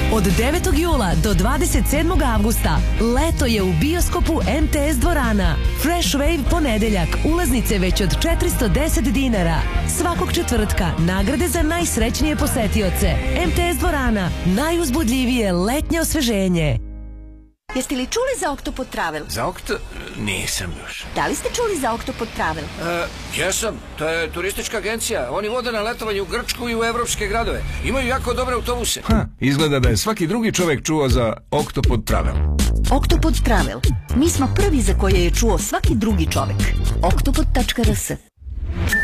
Od 9. jula do 27. avgusta leto je u bioskopu MTS dvorana. Fresh Wave ponedeljak, ulaznice već od 410 dinara. Svakog četvrtka nagrade za najsrećnije posetioce. MTS dvorana, najuzbudljivije letnje osveženje. Jeste li čuli za Oktopod Travel? Za Nisam još. Da li ste čuli za Oktopod Travel? Jesam, to je turistička agencija. Oni vode na letovanje u Grčku i u evropske gradove. Imaju jako dobre autobuse. Izgleda da je svaki drugi čovek čuo za Oktopod Travel. Oktopod Travel. Mi smo prvi za koje je čuo svaki drugi čovek. Oktopod.rs